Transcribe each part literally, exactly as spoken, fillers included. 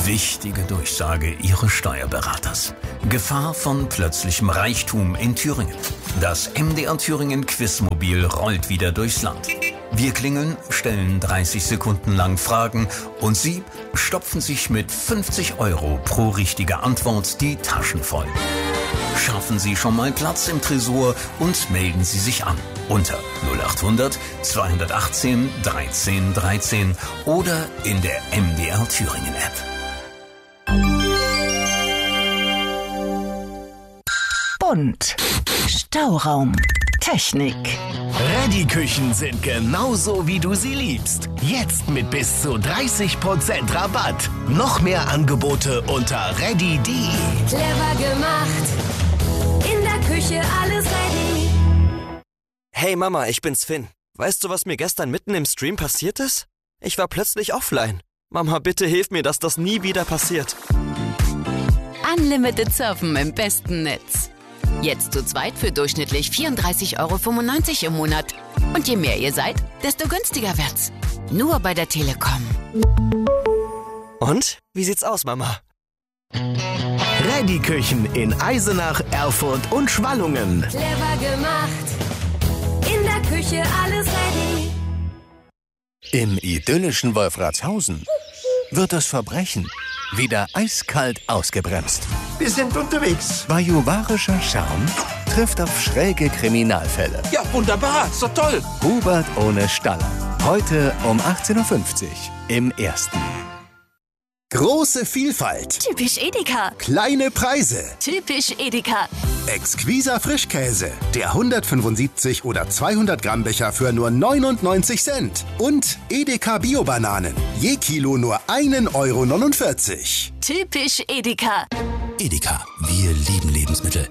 Wichtige Durchsage Ihres Steuerberaters. Gefahr von plötzlichem Reichtum in Thüringen. Das M D R Thüringen Quizmobil rollt wieder durchs Land. Wir klingeln, stellen dreißig Sekunden lang Fragen und Sie stopfen sich mit fünfzig Euro pro richtige Antwort die Taschen voll. Schaffen Sie schon mal Platz im Tresor und melden Sie sich an unter null acht hundert zweihundertachtzehn dreizehn dreizehn oder in der M D R Thüringen App. Bunt. Stauraum. Technik. Reddy-Küchen sind genauso, wie du sie liebst. Jetzt mit bis zu dreißig Prozent Rabatt. Noch mehr Angebote unter reddy punkt de. Clever gemacht. In der Küche alles ready. Hey Mama, ich bin's Finn. Weißt du, was mir gestern mitten im Stream passiert ist? Ich war plötzlich offline. Mama, bitte hilf mir, dass das nie wieder passiert. Unlimited Surfen im besten Netz. Jetzt zu zweit für durchschnittlich vierunddreißig Euro fünfundneunzig im Monat. Und je mehr ihr seid, desto günstiger wird's. Nur bei der Telekom. Und? Wie sieht's aus, Mama? Reddy-Küchen in Eisenach, Erfurt und Schwallungen. Clever gemacht. In der Küche alles ready. Im idyllischen Wolfratshausen wird das Verbrechen wieder eiskalt ausgebremst. Wir sind unterwegs. Bajuwarischer Charme trifft auf schräge Kriminalfälle. Ja, wunderbar. Ist doch toll. Hubert ohne Staller. Heute um achtzehn Uhr fünfzig im Ersten. Große Vielfalt. Typisch Edeka. Kleine Preise. Typisch Edeka. Exquiser Frischkäse. Der hundertfünfundsiebzig oder zweihundert Gramm Becher für nur neunundneunzig Cent. Und Edeka Bio-Bananen. Je Kilo nur ein Euro neunundvierzig. Typisch Edeka. Edeka. Wir lieben Lebensmittel.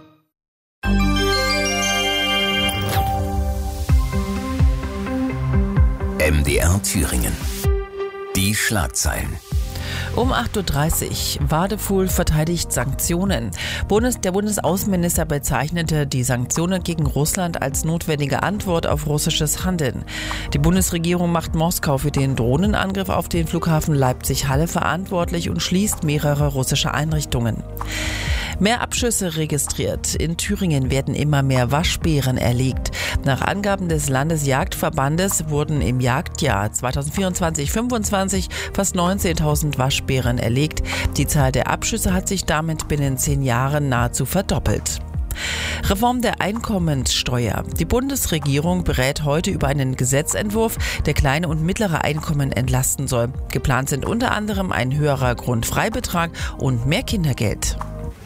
M D R Thüringen. Die Schlagzeilen. Um acht Uhr dreißig. Wadefuhl verteidigt Sanktionen. Bundes, der Bundesaußenminister bezeichnete die Sanktionen gegen Russland als notwendige Antwort auf russisches Handeln. Die Bundesregierung macht Moskau für den Drohnenangriff auf den Flughafen Leipzig-Halle verantwortlich und schließt mehrere russische Einrichtungen. Mehr Abschüsse registriert. In Thüringen werden immer mehr Waschbären erlegt. Nach Angaben des Landesjagdverbandes wurden im Jagdjahr zweitausendvierundzwanzig fünfundzwanzig fast neunzehntausend Waschbären erlegt. Die Zahl der Abschüsse hat sich damit binnen zehn Jahren nahezu verdoppelt. Reform der Einkommenssteuer. Die Bundesregierung berät heute über einen Gesetzentwurf, der kleine und mittlere Einkommen entlasten soll. Geplant sind unter anderem ein höherer Grundfreibetrag und mehr Kindergeld.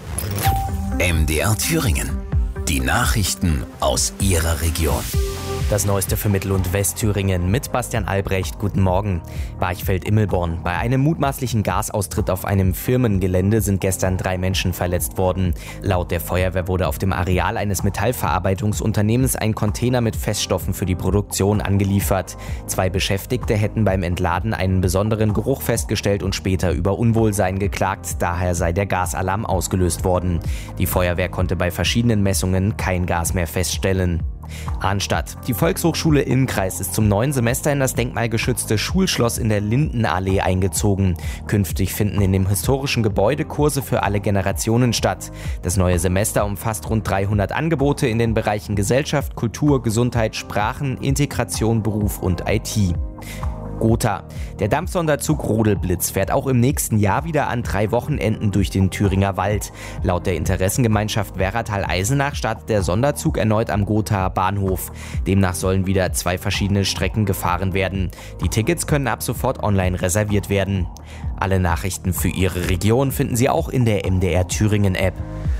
M D R Thüringen. Die Nachrichten aus Ihrer Region. Das Neueste für Mittel- und Westthüringen mit Bastian Albrecht. Guten Morgen. Barchfeld-Immelborn. Bei einem mutmaßlichen Gasaustritt auf einem Firmengelände sind gestern drei Menschen verletzt worden. Laut der Feuerwehr wurde auf dem Areal eines Metallverarbeitungsunternehmens ein Container mit Feststoffen für die Produktion angeliefert. Zwei Beschäftigte hätten beim Entladen einen besonderen Geruch festgestellt und später über Unwohlsein geklagt. Daher sei der Gasalarm ausgelöst worden. Die Feuerwehr konnte bei verschiedenen Messungen kein Gas mehr feststellen. Arnstadt. Die Volkshochschule Innkreis ist zum neuen Semester in das denkmalgeschützte Schulschloss in der Lindenallee eingezogen. Künftig finden in dem historischen Gebäude Kurse für alle Generationen statt. Das neue Semester umfasst rund dreihundert Angebote in den Bereichen Gesellschaft, Kultur, Gesundheit, Sprachen, Integration, Beruf und I T. Gotha. Der Dampfsonderzug Rodelblitz fährt auch im nächsten Jahr wieder an drei Wochenenden durch den Thüringer Wald. Laut der Interessengemeinschaft Werratal-Eisenach startet der Sonderzug erneut am Gothaer Bahnhof. Demnach sollen wieder zwei verschiedene Strecken gefahren werden. Die Tickets können ab sofort online reserviert werden. Alle Nachrichten für Ihre Region finden Sie auch in der M D R Thüringen App.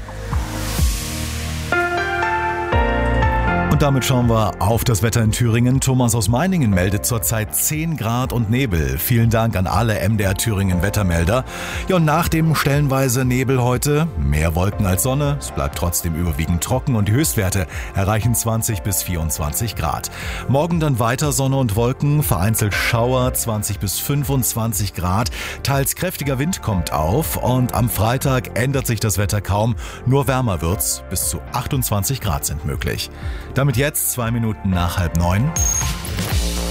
Und damit schauen wir auf das Wetter in Thüringen. Thomas aus Meiningen meldet zurzeit zehn Grad und Nebel. Vielen Dank an alle M D R Thüringen Wettermelder. Ja, und nach dem stellenweise Nebel heute mehr Wolken als Sonne. Es bleibt trotzdem überwiegend trocken und die Höchstwerte erreichen zwanzig bis vierundzwanzig Grad. Morgen dann weiter Sonne und Wolken, vereinzelt Schauer, zwanzig bis fünfundzwanzig Grad. Teils kräftiger Wind kommt auf und am Freitag ändert sich das Wetter kaum. Nur wärmer wird's, bis zu achtundzwanzig Grad sind möglich. Damit jetzt zwei Minuten nach halb neun.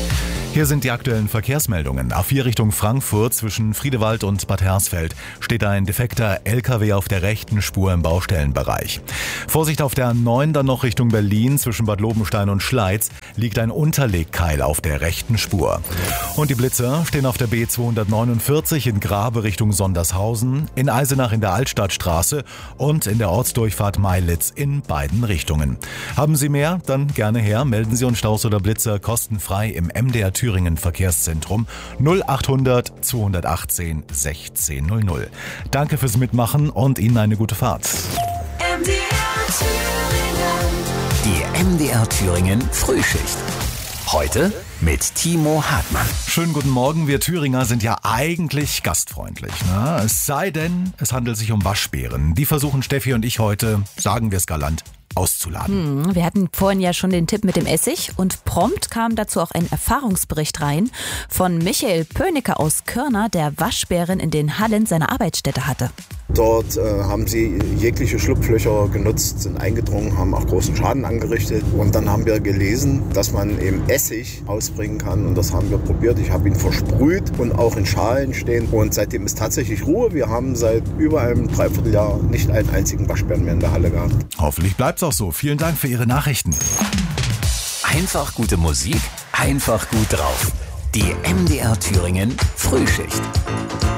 Hier sind die aktuellen Verkehrsmeldungen. A vier Richtung Frankfurt zwischen Friedewald und Bad Hersfeld steht ein defekter L K W auf der rechten Spur im Baustellenbereich. Vorsicht auf der A neun, dann noch Richtung Berlin zwischen Bad Lobenstein und Schleiz liegt ein Unterlegkeil auf der rechten Spur. Und die Blitzer stehen auf der B zweihundertneunundvierzig in Grabe Richtung Sondershausen, in Eisenach in der Altstadtstraße und in der Ortsdurchfahrt Meilitz in beiden Richtungen. Haben Sie mehr? Dann gerne her. Melden Sie uns Staus oder Blitzer kostenfrei im M D R Thüringen Verkehrszentrum null achthundert zweihundertachtzehn sechzehn null null. Danke fürs Mitmachen und Ihnen eine gute Fahrt. M D R Thüringen. Die M D R Thüringen Frühschicht. Heute mit Timo Hartmann. Schönen guten Morgen. Wir Thüringer sind ja eigentlich gastfreundlich, ne? Es sei denn, es handelt sich um Waschbären. Die versuchen Steffi und ich heute, sagen wir es galant, auszuladen. Hm, wir hatten vorhin ja schon den Tipp mit dem Essig und prompt kam dazu auch ein Erfahrungsbericht rein von Michael Pönicke aus Körner, der Waschbären in den Hallen seiner Arbeitsstätte hatte. Dort äh, haben sie jegliche Schlupflöcher genutzt, sind eingedrungen, haben auch großen Schaden angerichtet. Und dann haben wir gelesen, dass man eben Essig ausbringen kann. Und das haben wir probiert. Ich habe ihn versprüht und auch in Schalen stehen. Und seitdem ist tatsächlich Ruhe. Wir haben seit über einem Dreivierteljahr nicht einen einzigen Waschbären mehr in der Halle gehabt. Hoffentlich bleibt's auch so. Vielen Dank für Ihre Nachrichten. Einfach gute Musik, einfach gut drauf. Die M D R Thüringen Frühschicht.